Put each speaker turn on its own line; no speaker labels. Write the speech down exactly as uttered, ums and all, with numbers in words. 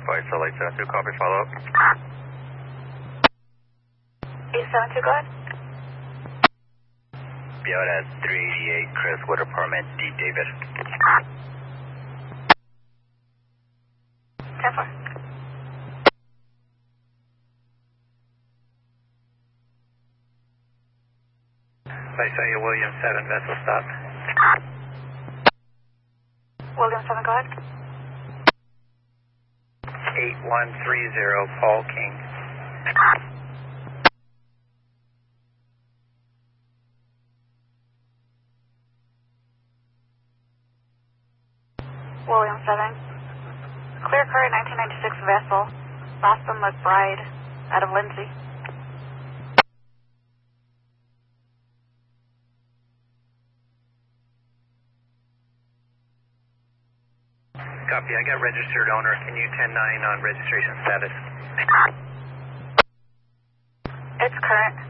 Flight Solid seven two, copy, follow up.
eight seven two, go ahead.
Be out at three eighty-eight, Chris, with a permit, D. David.
ten four.
I saw you, William seven, vessel stop.
William seven, go ahead.
eight one three zero, Paul King.
William seven. Clear current nineteen ninety-six vessel, Boston McBride, out of Lindsay.
Copy, I got registered owner. Can you ten nine on registration status?
It's current.